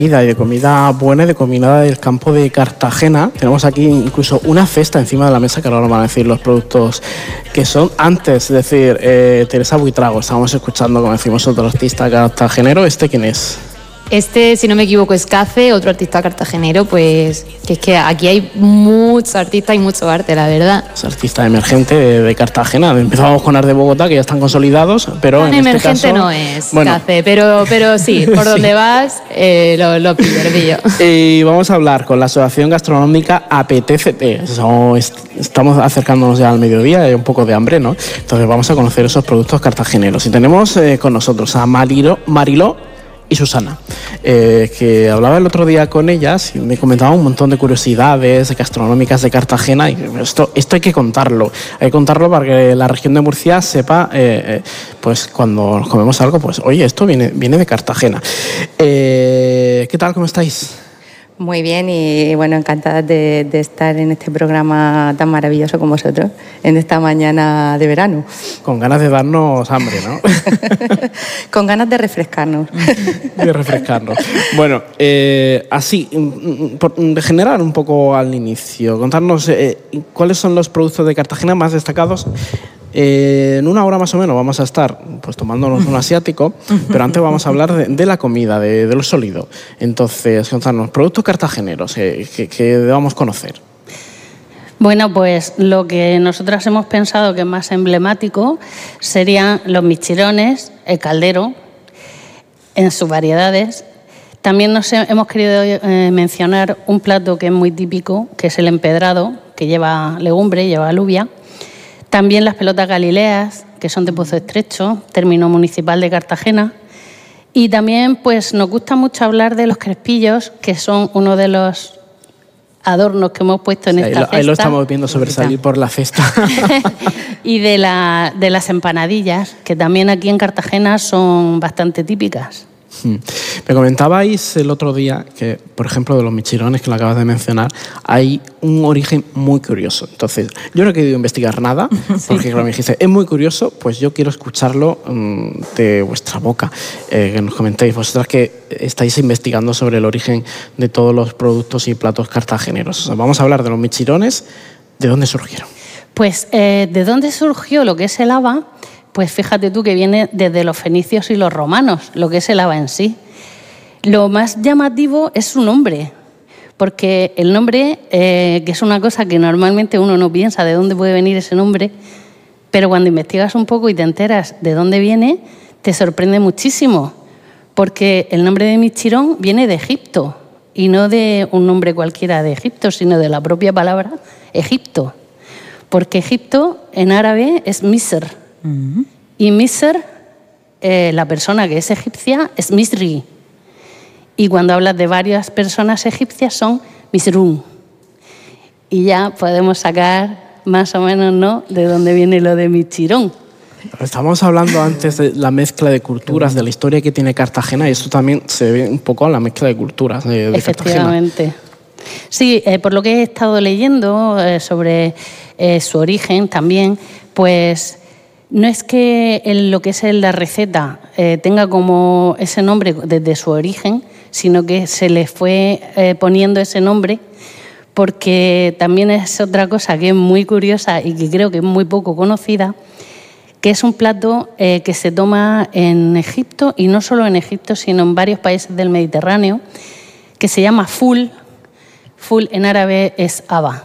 Y de comida buena y de comida del campo de Cartagena. Tenemos aquí incluso una cesta encima de la mesa que ahora nos van a decir los productos que son. Antes, es decir, Teresa Buitrago, estábamos escuchando, como decimos, otro artista cartagenero. ¿Este quién es? Este, si no me equivoco, es Cafe, otro artista cartagenero, pues que es que aquí hay muchos artistas y mucho arte, la verdad. Es artista emergente de Cartagena. Empezamos con Art de Bogotá, que ya están consolidados, pero Tan en emergente este caso, no es, bueno, Cafe, pero sí, por donde vas, lo pillo. Y vamos a hablar con la Asociación Gastronómica APTCT. Estamos acercándonos ya al mediodía, hay un poco de hambre, ¿no? Entonces vamos a conocer esos productos cartageneros. Y tenemos con nosotros a Mariló y Susana, que hablaba el otro día con ellas y me comentaba un montón de curiosidades gastronómicas de Cartagena. Y esto hay que contarlo. Hay que contarlo para que la región de Murcia sepa, pues cuando comemos algo, pues oye, esto viene de Cartagena. ¿Qué tal? ¿Cómo estáis? Muy bien y bueno, encantada de estar en este programa tan maravilloso como vosotros, en esta mañana de verano. Con ganas de darnos hambre, ¿no? Con ganas de refrescarnos. De refrescarnos. Bueno, así, de generar un poco al inicio, contarnos cuáles son los productos de Cartagena más destacados. En una hora más o menos vamos a estar pues tomándonos un asiático, pero antes vamos a hablar de la comida, de lo sólido. Entonces, contarnos productos cartageneros que debamos conocer. Bueno, pues lo que nosotras hemos pensado que es más emblemático serían los michirones, el caldero, en sus variedades. También hemos querido mencionar un plato que es muy típico, que es el empedrado, que lleva legumbre, lleva alubia. También las pelotas galileas, que son de Pozo Estrecho, término municipal de Cartagena. Y también pues, nos gusta mucho hablar de los crespillos, que son uno de los adornos que hemos puesto en esta cesta. Ahí lo estamos viendo sobresalir por la cesta. Y de las empanadillas, que también aquí en Cartagena son bastante típicas. Me comentabais el otro día que, por ejemplo, de los michirones que lo acabas de mencionar, hay un origen muy curioso. Entonces, yo no he querido investigar nada, porque claro, me dijiste, es muy curioso, pues yo quiero escucharlo de vuestra boca, que nos comentéis vosotras que estáis investigando sobre el origen de todos los productos y platos cartageneros. O sea, vamos a hablar de los michirones, ¿de dónde surgieron? Pues, ¿de dónde surgió lo que es el haba? Pues fíjate tú que viene desde los fenicios y los romanos, lo que es el haba en sí. Lo más llamativo es su nombre, porque el nombre, que es una cosa que normalmente uno no piensa de dónde puede venir ese nombre, pero cuando investigas un poco y te enteras de dónde viene, te sorprende muchísimo, porque el nombre de michirón viene de Egipto, y no de un nombre cualquiera de Egipto, sino de la propia palabra Egipto, porque Egipto en árabe es Misr. Y Misr, la persona que es egipcia, es Misri. Y cuando hablas de varias personas egipcias son Misrún. Y ya podemos sacar más o menos, ¿no?, de dónde viene lo de michirón. Estamos hablando antes de la mezcla de culturas, de la historia que tiene Cartagena, y esto también se ve un poco en la mezcla de culturas de Efectivamente. Cartagena. Sí, por lo que he estado leyendo sobre su origen también, pues no es que lo que es la receta tenga como ese nombre desde su origen, sino que se le fue poniendo ese nombre porque también es otra cosa que es muy curiosa y que creo que es muy poco conocida, que es un plato que se toma en Egipto, y no solo en Egipto, sino en varios países del Mediterráneo, que se llama ful. Ful en árabe es haba.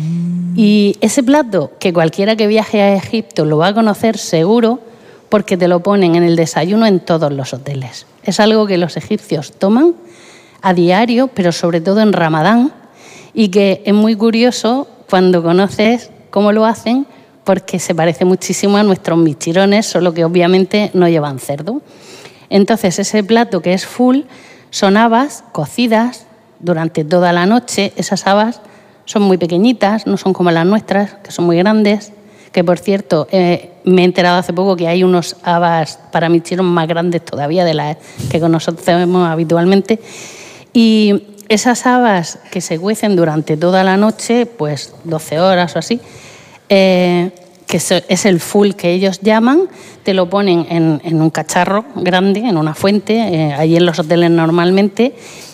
Y ese plato, que cualquiera que viaje a Egipto lo va a conocer seguro, porque te lo ponen en el desayuno en todos los hoteles. Es algo que los egipcios toman a diario, pero sobre todo en Ramadán, y que es muy curioso cuando conoces cómo lo hacen, porque se parece muchísimo a nuestros michirones, solo que obviamente no llevan cerdo. Entonces, ese plato que es full son habas cocidas durante toda la noche. Esas habas son muy pequeñitas, no son como las nuestras, que son muy grandes, que por cierto, me he enterado hace poco que hay unos habas para michirón más grandes todavía de las que conocemos habitualmente. Y esas habas que se cuecen durante toda la noche, pues 12 horas o así, que es el full que ellos llaman, te lo ponen en un cacharro grande, en una fuente, allí en los hoteles normalmente,